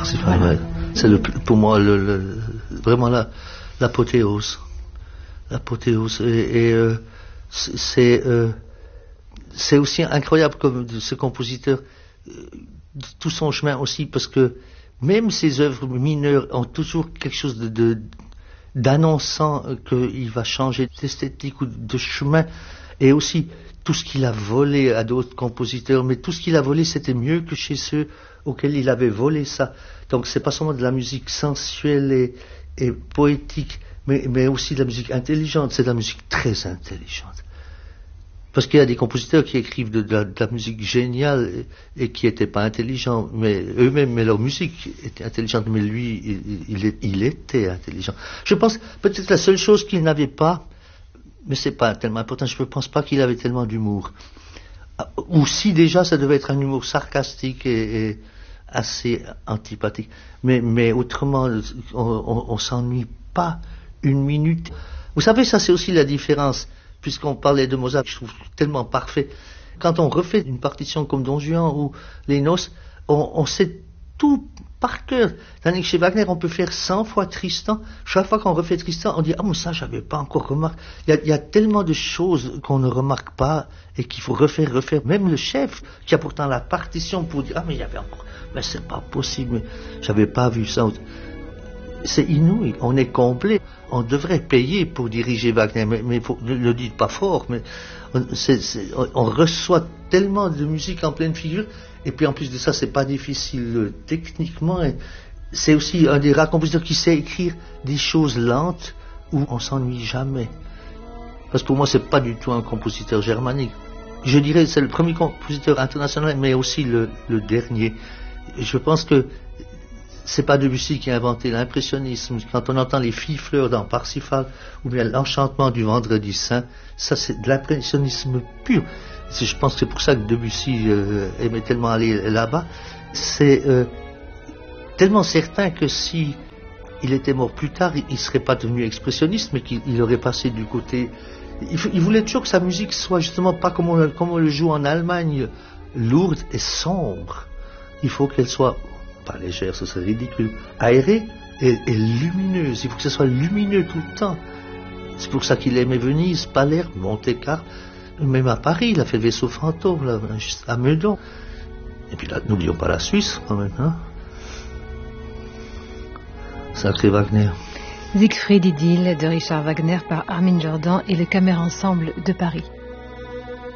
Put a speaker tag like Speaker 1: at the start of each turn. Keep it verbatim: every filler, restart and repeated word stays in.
Speaker 1: Parsifal, voilà. Ouais. C'est le, pour moi le, le, vraiment la, l'apothéose. L'apothéose. Et, et euh, c'est, euh, c'est aussi incroyable comme ce compositeur, euh, tout son chemin aussi, parce que même ses œuvres mineures ont toujours quelque chose de, de d'annonçant qu'il va changer d'esthétique ou de chemin, et aussi tout ce qu'il a volé à d'autres compositeurs, mais tout ce qu'il a volé c'était mieux que chez ceux auxquels il avait volé ça. Donc c'est pas seulement de la musique sensuelle et, et poétique, mais, mais aussi de la musique intelligente, c'est de la musique très intelligente. Parce qu'il y a des compositeurs qui écrivent de, de, la, de la musique géniale et, et qui n'étaient pas intelligents, mais eux-mêmes, mais leur musique était intelligente, mais lui, il, il, il était intelligent. Je pense, peut-être la seule chose qu'il n'avait pas, mais c'est pas tellement important, je ne pense pas qu'il avait tellement d'humour. Ou si déjà, ça devait être un humour sarcastique et, et assez antipathique. Mais, mais autrement, on, on, on s'ennuie pas une minute. Vous savez, ça c'est aussi la différence. Puisqu'on parlait de Mozart, je trouve tellement parfait. Quand on refait une partition comme Don Juan ou Les Noces, on, on sait tout par cœur. Tandis que chez Wagner, on peut faire cent fois Tristan. Chaque fois qu'on refait Tristan, on dit « Ah, mais ça, j'avais pas encore remarqué. » Il y a, il y a tellement de choses qu'on ne remarque pas et qu'il faut refaire, refaire. Même le chef, qui a pourtant la partition pour dire « Ah, mais il y avait encore... Mais c'est pas possible, j'avais pas vu ça. » C'est inouï, on est complet. On devrait payer pour diriger Wagner, mais, mais faut, ne le dites pas fort, mais on, c'est, c'est, on, on reçoit tellement de musique en pleine figure, et puis en plus de ça, c'est pas difficile euh, techniquement. C'est aussi un des rares compositeurs qui sait écrire des choses lentes où on s'ennuie jamais. Parce que pour moi, c'est pas du tout un compositeur germanique. Je dirais c'est le premier compositeur international, mais aussi le, le dernier. Je pense que c'est pas Debussy qui a inventé l'impressionnisme. Quand on entend les filles fleurs dans Parsifal, ou bien l'enchantement du Vendredi Saint, ça c'est de l'impressionnisme pur. C'est, je pense que c'est pour ça que Debussy euh, aimait tellement aller là-bas. C'est euh, tellement certain que si il était mort plus tard, il, il serait pas devenu expressionniste, mais qu'il il aurait passé du côté... Il, il voulait toujours que sa musique soit justement pas comme on, comme on le joue en Allemagne, lourde et sombre. Il faut qu'elle soit... pas légère, ce serait ridicule, aérée et, et lumineuse. Il faut que ce soit lumineux tout le temps. C'est pour ça qu'il aimait Venise, Palerme, Monte-Carlo, même à Paris, il a fait le vaisseau fantôme, là, juste à Meudon. Et puis là, n'oublions pas la Suisse, quand même, hein. Sacré Wagner.
Speaker 2: Siegfried Idylle de Richard Wagner par Armin Jordan et le Kammerensemble de Paris.